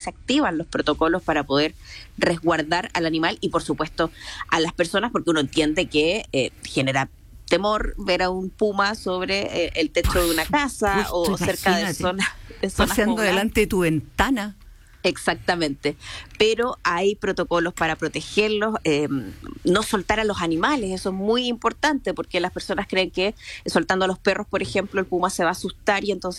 se activan los protocolos para poder resguardar al animal y, por supuesto, a las personas, porque uno entiende que genera temor ver a un puma sobre el techo de una casa Justo, o cerca de imagínate, zonas paseando pobladas. delante de tu ventana. Exactamente, pero hay protocolos para protegerlos, no soltar a los animales, eso es muy importante porque las personas creen que soltando a los perros, por ejemplo, el puma se va a asustar y entonces